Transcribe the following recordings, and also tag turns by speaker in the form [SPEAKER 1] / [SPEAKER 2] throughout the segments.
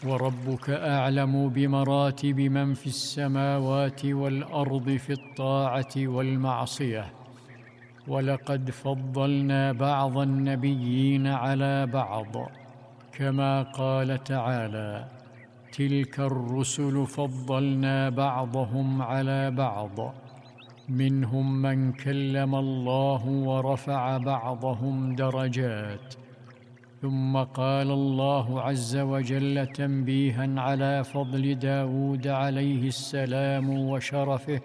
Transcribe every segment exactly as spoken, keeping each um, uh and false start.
[SPEAKER 1] وربك أعلم بمراتب من في السماوات والأرض في الطاعة والمعصية. ولقد فضلنا بعض النبيين على بعض، كما قال تعالى: تلك الرسل فضلنا بعضهم على بعض، منهم من كلم الله ورفع بعضهم درجات. ثم قال الله عز وجل تنبيها على فضل داود عليه السلام وشرفه: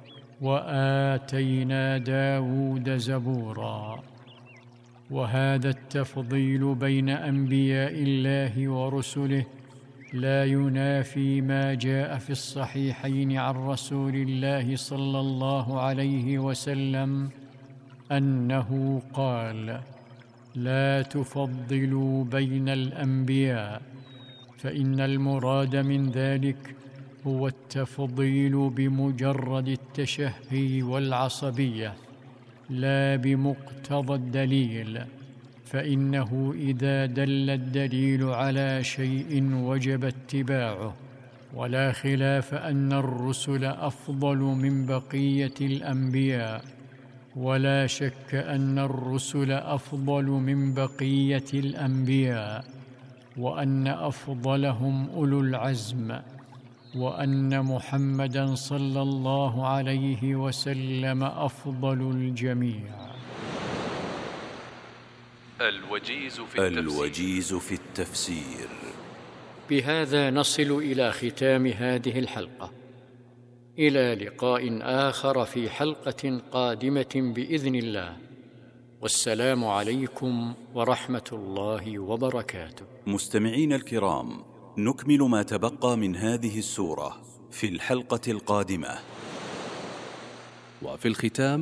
[SPEAKER 1] وآتينا داود زبورا. وهذا التفضيل بين أنبياء الله ورسله لا ينافي ما جاء في الصحيحين عن رسول الله صلى الله عليه وسلم أنه قال: لا تفضلوا بين الأنبياء، فإن المراد من ذلك هو التفضيل بمجرد التشهي والعصبية، لا بمقتضى الدليل، فإنه إذا دل الدليل على شيء وجب اتباعه. ولا خلاف أن الرسل أفضل من بقية الأنبياء، ولا شك أن الرسل أفضل من بقية الأنبياء، وأن أفضلهم أولو العزم، وأن محمدًا صلى الله عليه وسلم أفضل الجميع.
[SPEAKER 2] الوجيز في التفسير,
[SPEAKER 3] الوجيز في التفسير.
[SPEAKER 1] بهذا نصل إلى ختام هذه الحلقة. إلى لقاء آخر في حلقة قادمة بإذن الله، والسلام عليكم ورحمة الله وبركاته.
[SPEAKER 3] مستمعين الكرام، نكمل ما تبقى من هذه السورة في الحلقة القادمة.
[SPEAKER 2] وفي الختام